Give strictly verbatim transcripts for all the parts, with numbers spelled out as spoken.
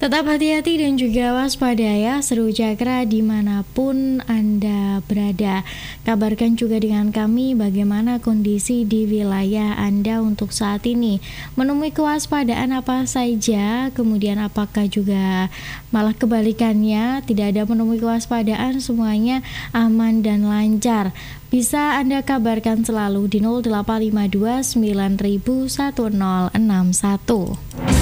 Tetap hati-hati dan juga waspada ya Seru Cakra dimanapun Anda berada. Kabarkan juga dengan kami bagaimana kondisi di wilayah Anda untuk saat ini. Menemui kewaspadaan apa saja, kemudian apakah juga malah kebalikannya tidak ada menemui kewaspadaan, semuanya aman dan lancar. Bisa Anda kabarkan selalu di nol delapan lima dua sembilan nol satu nol enam satu.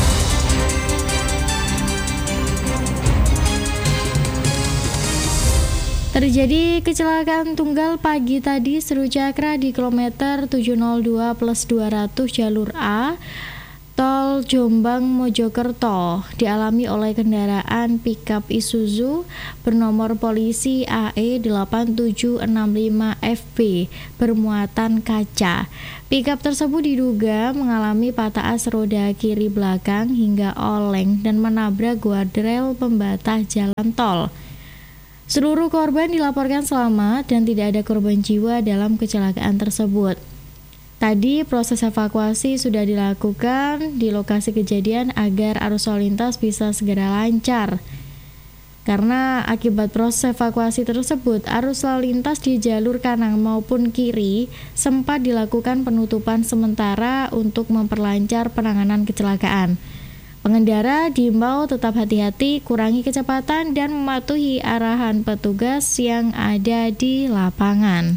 Terjadi kecelakaan tunggal pagi tadi Seru Cakra di kilometer tujuh nol dua plus dua ratus jalur A Tol Jombang Mojokerto, dialami oleh kendaraan pickup Isuzu bernomor polisi A E delapan tujuh enam lima F B bermuatan kaca. Pickup tersebut diduga mengalami patah as roda kiri belakang hingga oleng dan menabrak guardrail pembatas jalan tol. Seluruh korban dilaporkan selamat dan tidak ada korban jiwa dalam kecelakaan tersebut. Tadi proses evakuasi sudah dilakukan di lokasi kejadian agar arus lalu lintas bisa segera lancar. Karena akibat proses evakuasi tersebut, arus lalu lintas di jalur kanan maupun kiri sempat dilakukan penutupan sementara untuk memperlancar penanganan kecelakaan. Pengendara diimbau tetap hati-hati, kurangi kecepatan, dan mematuhi arahan petugas yang ada di lapangan.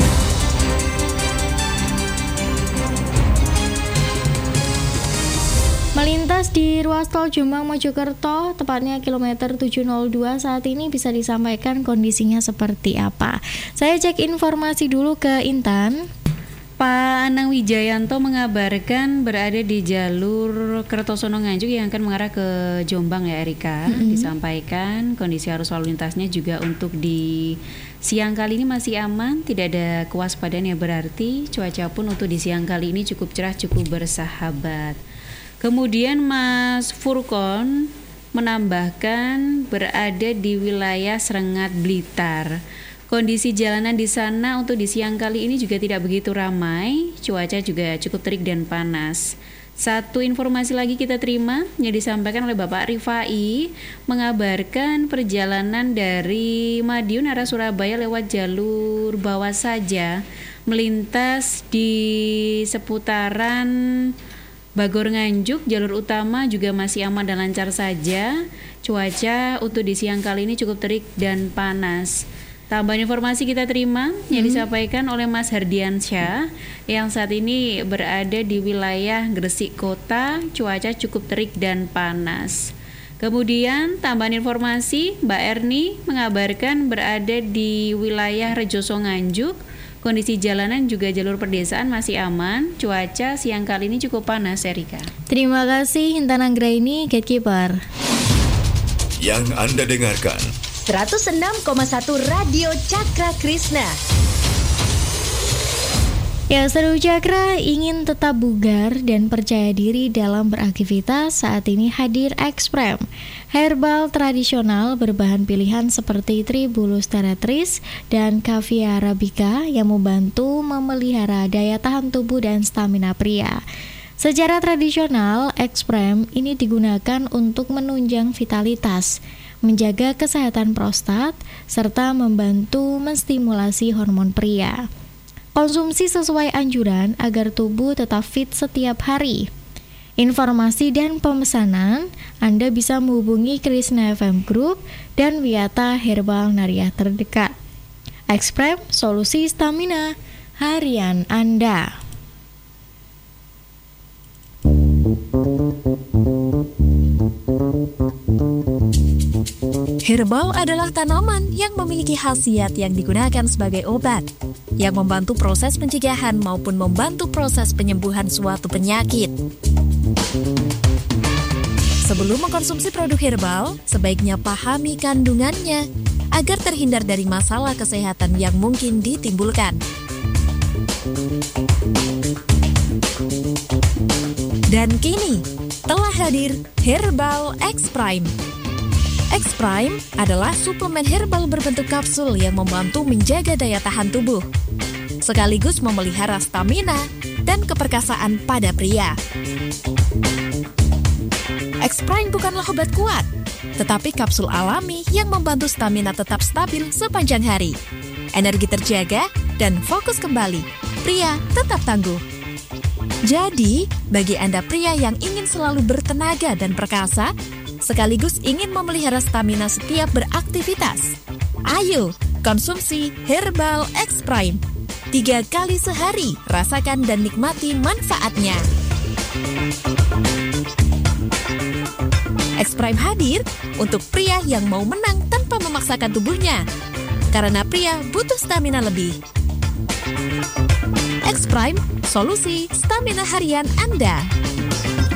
Melintas di ruas tol Jombang Mojokerto, tepatnya kilometer tujuh nol dua saat ini bisa disampaikan kondisinya seperti apa. Saya cek informasi dulu ke Intan. Pak Anang Wijayanto mengabarkan berada di jalur Kertosono Nganjuk yang akan mengarah ke Jombang ya Erika. Mm-hmm. Disampaikan kondisi arus lalu lintasnya juga untuk di siang kali ini masih aman, tidak ada kewaspadaan yang berarti. Cuaca pun untuk di siang kali ini cukup cerah, cukup bersahabat. Kemudian Mas Furkon menambahkan berada di wilayah Serengat Blitar. Kondisi jalanan di sana untuk di siang kali ini juga tidak begitu ramai, cuaca juga cukup terik dan panas. Satu informasi lagi kita terima yang disampaikan oleh Bapak Rifai mengabarkan perjalanan dari Madiun arah Surabaya lewat jalur bawah saja melintas di seputaran Bagor Nganjuk, jalur utama juga masih aman dan lancar saja. Cuaca untuk di siang kali ini cukup terik dan panas. Tambahan informasi kita terima yang hmm. disampaikan oleh Mas Hardiansyah yang saat ini berada di wilayah Gresik Kota, cuaca cukup terik dan panas. Kemudian tambahan informasi Mbak Erni mengabarkan berada di wilayah Rejoso Nganjuk, kondisi jalanan juga jalur perdesaan masih aman, cuaca siang kali ini cukup panas Erika. Terima kasih Intan Anggraini, Gatekeeper. Yang Anda dengarkan seratus enam koma satu Radio Cakra Krishna. Ya, Seru Cakra ingin tetap bugar dan percaya diri dalam beraktivitas. Saat ini hadir Exprem, herbal tradisional berbahan pilihan seperti Tribulus terretris dan Caviar arabica yang membantu memelihara daya tahan tubuh dan stamina pria. Secara tradisional, Exprem ini digunakan untuk menunjang vitalitas, menjaga kesehatan prostat, serta membantu menstimulasi hormon pria. Konsumsi sesuai anjuran agar tubuh tetap fit setiap hari. Informasi dan pemesanan Anda bisa menghubungi Krishna F M Group dan Wiyata Herbal Nariah terdekat. Exprem, solusi stamina harian Anda. Herbal adalah tanaman yang memiliki khasiat yang digunakan sebagai obat, yang membantu proses pencegahan maupun membantu proses penyembuhan suatu penyakit. Sebelum mengkonsumsi produk herbal, sebaiknya pahami kandungannya agar terhindar dari masalah kesehatan yang mungkin ditimbulkan. Dan kini, telah hadir Herbal X Prime. X Prime adalah suplemen herbal berbentuk kapsul yang membantu menjaga daya tahan tubuh, sekaligus memelihara stamina dan keperkasaan pada pria. X-Prime bukanlah obat kuat, tetapi kapsul alami yang membantu stamina tetap stabil sepanjang hari. Energi terjaga dan fokus kembali. Pria tetap tangguh. Jadi, bagi Anda pria yang ingin selalu bertenaga dan perkasa, sekaligus ingin memelihara stamina setiap beraktivitas, ayo konsumsi Herbal X-Prime. Tiga kali sehari, rasakan dan nikmati manfaatnya. X-Prime hadir untuk pria yang mau menang tanpa memaksakan tubuhnya. Karena pria butuh stamina lebih. X-Prime, solusi stamina harian Anda.